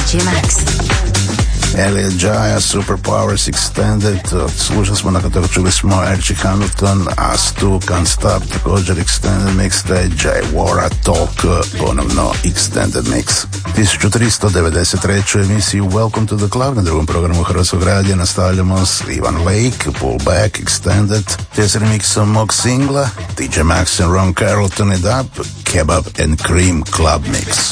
DJ Max. Elliot Jaya, Superpowers Extended, slušali smo nakon toga čuli smo Archie Hamilton, Us Two, Can't Stop, također Extended Mix, taj Jay Wara Talk, ponovno Extended Mix. 1393. emisiju Welcome to the Club na drugom programu Hrvatskog radija nastavljamo s Ivan Lake, Pullback Extended, te s remixom mog singla, DJ Max and Ron Carlton i Dub, Kebab and Cream Club Mix.